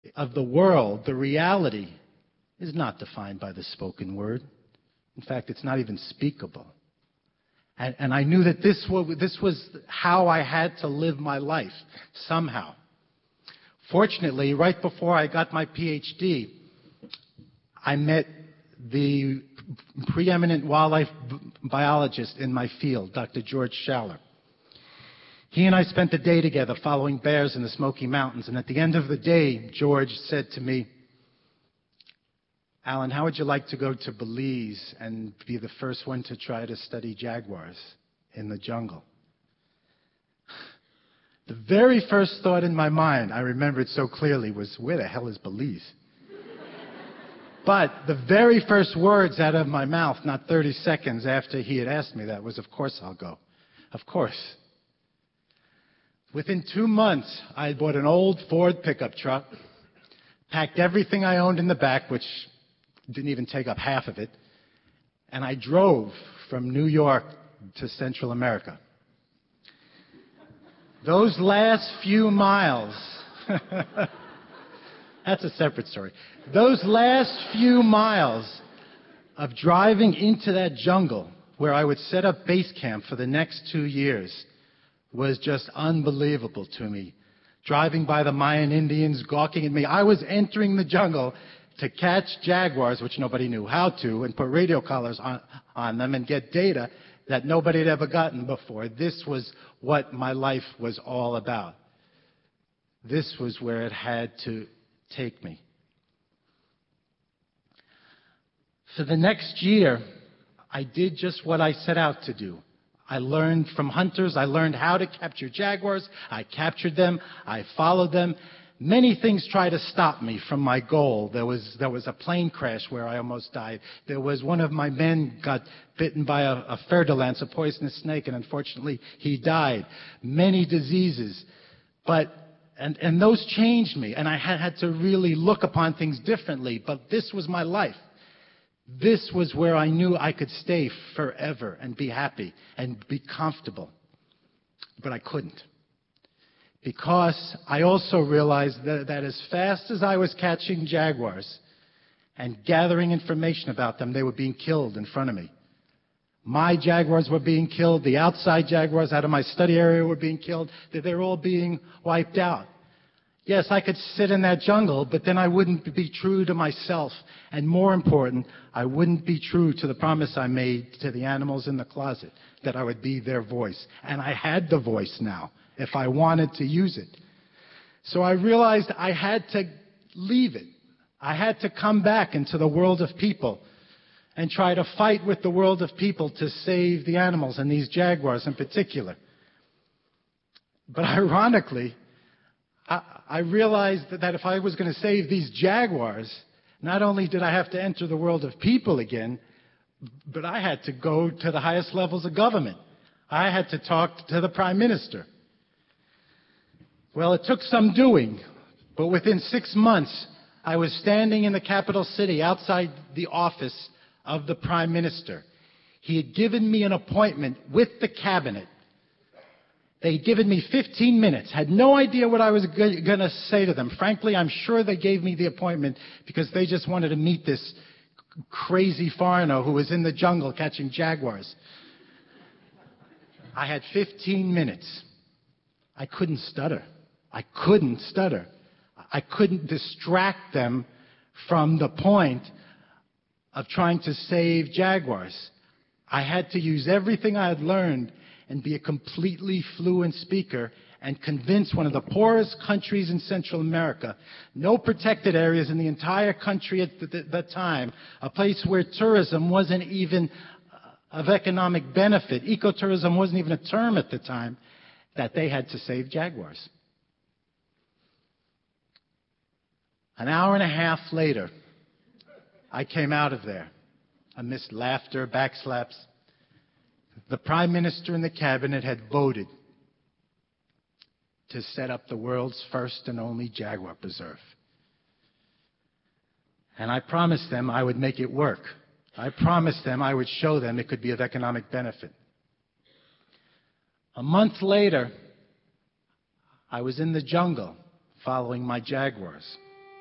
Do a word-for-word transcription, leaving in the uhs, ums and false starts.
of the world, the reality, is not defined by the spoken word. In fact, it's not even speakable. And, and I knew that this was, this was how I had to live my life, somehow. Fortunately, right before I got my P H D, I met the preeminent wildlife biologist in my field, Doctor George Schaller. He and I spent the day together following bears in the Smoky Mountains, and at the end of the day, George said to me, "Alan, how would you like to go to Belize and be the first one to try to study jaguars in the jungle?" The very first thought in my mind, I remember it so clearly, was, where the hell is Belize? But the very first words out of my mouth, not thirty seconds after he had asked me that, was, "Of course I'll go. Of course." Within two months, I had bought an old Ford pickup truck, packed everything I owned in the back, which didn't even take up half of it, and I drove from New York to Central America. Those last few miles, that's a separate story. Those last few miles of driving into that jungle where I would set up base camp for the next two years was just unbelievable to me. Driving by the Mayan Indians, gawking at me. I was entering the jungle to catch jaguars, which nobody knew how to, and put radio collars on, on them and get data that nobody had ever gotten before. This was what my life was all about. This was where it had to take me. For the next year, I did just what I set out to do. I learned from hunters. I learned how to capture jaguars. I captured them. I followed them. Many things tried to stop me from my goal. There was, there was a plane crash where I almost died. There was one of my men got bitten by a, a fer-de-lance, a poisonous snake, and unfortunately he died. Many diseases. But, and, and those changed me, and I had, had to really look upon things differently. But this was my life. This was where I knew I could stay forever and be happy and be comfortable. But I couldn't. Because I also realized that, that as fast as I was catching jaguars and gathering information about them, they were being killed in front of me. My jaguars were being killed. The outside jaguars out of my study area were being killed. They're all being wiped out. Yes, I could sit in that jungle, but then I wouldn't be true to myself. And more important, I wouldn't be true to the promise I made to the animals in the closet, that I would be their voice. And I had the voice now, if I wanted to use it. So I realized I had to leave it. I had to come back into the world of people and try to fight with the world of people to save the animals, and these jaguars in particular. But ironically, I, I realized that, that if I was going to save these jaguars, not only did I have to enter the world of people again, but I had to go to the highest levels of government. I had to talk to the Prime Minister. Well, it took some doing, but within six months, I was standing in the capital city outside the office of the Prime Minister. He had given me an appointment with the cabinet. They had given me fifteen minutes, had no idea what I was going to say to them. Frankly, I'm sure they gave me the appointment because they just wanted to meet this crazy foreigner who was in the jungle catching jaguars. I had fifteen minutes. I couldn't stutter. I couldn't stutter. I couldn't distract them from the point of trying to save jaguars. I had to use everything I had learned and be a completely fluent speaker and convince one of the poorest countries in Central America, no protected areas in the entire country at the, the time, a place where tourism wasn't even of economic benefit, ecotourism wasn't even a term at the time, that they had to save jaguars. An hour and a half later, I came out of there amidst laughter, backslaps. The Prime Minister and the Cabinet had voted to set up the world's first and only jaguar preserve. And I promised them I would make it work. I promised them I would show them it could be of economic benefit. A month later, I was in the jungle following my jaguars.